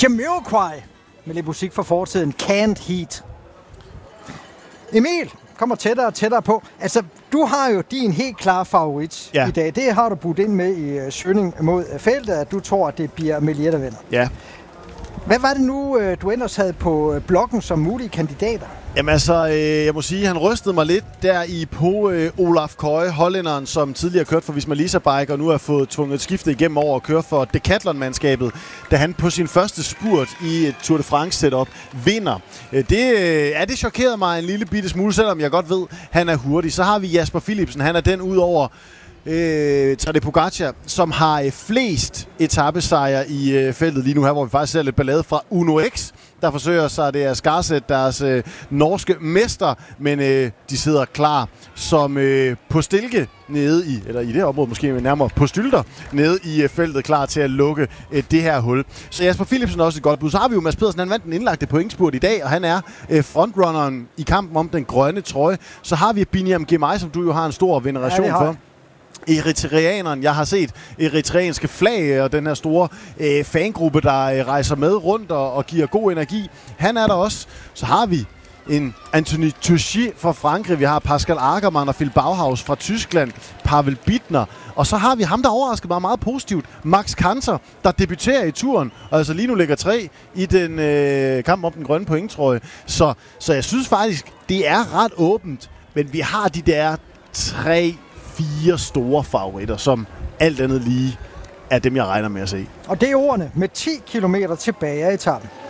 Jamiroquai med lidt musik fra fortiden. Can't Heat. Emil kommer tættere og tættere på. Altså, du har jo din helt klare favorit i dag. Det har du budt ind med i Schønning mod feltet, at du tror, at det bliver Melier, der vinder. Ja. Hvad var det nu, du ellers havde på bloggen som mulige kandidater? Jamen altså, jeg må sige, han rystede mig lidt der på Olaf Køje, hollænderen, som tidligere kørte for Visma Lease Bike, og nu har fået tvunget et skifte igennem over at køre for Decathlon-mandskabet, da han på sin første spurt i et Tour de France-setup vinder. Det chokerede mig en lille bitte smule, selvom jeg godt ved, han er hurtig. Så har vi Jasper Philipsen, han er den ud over Tadej Pogacar, som har flest etapesejre i feltet lige nu her, hvor vi faktisk ser lidt ballade fra Uno X, der forsøger sig det at skarsætte deres norske mester, men de sidder klar som på stilke nede i, eller i det her område måske nærmere på stylter, nede i feltet, klar til at lukke det her hul. Så Jasper Philipsen er også et godt bud. Så har vi jo Mads Pedersen, han vandt den indlagte pointspurt i dag, og han er frontrunneren i kampen om den grønne trøje. Så har vi Biniam Girmay, som du jo har en stor veneration for. Eritreaneren. Jeg har set eritreanske flag og den her store fangruppe, der rejser med rundt og giver god energi. Han er der også. Så har vi en Anthony Touchy fra Frankrig. Vi har Pascal Ackermann og Phil Bauhaus fra Tyskland. Pavel Bittner. Og så har vi ham, der overraskede mig meget positivt. Max Kanter, der debuterer i turen. Og altså lige nu ligger 3 i den kamp om den grønne pointtrøje. Så jeg synes faktisk, det er ret åbent. Men vi har de der 3-4 store favoritter, som alt andet lige er dem, jeg regner med at se. Og det er ordene med 10 kilometer tilbage af etappen.